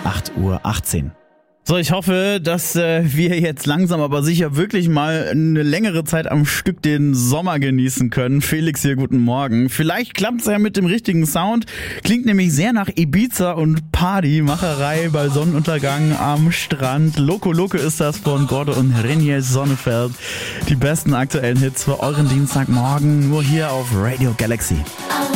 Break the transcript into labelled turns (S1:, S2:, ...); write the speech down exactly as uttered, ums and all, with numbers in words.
S1: acht Uhr achtzehn. So, ich hoffe, dass äh, wir jetzt langsam aber sicher wirklich mal eine längere Zeit am Stück den Sommer genießen können. Felix hier, guten Morgen. Vielleicht klappt's ja mit dem richtigen Sound. Klingt nämlich sehr nach Ibiza und Partymacherei bei Sonnenuntergang am Strand. Loco Loco ist das von Gordo und Reinier Sonnefeld. Die besten aktuellen Hits für euren Dienstagmorgen nur hier auf Radio Galaxy.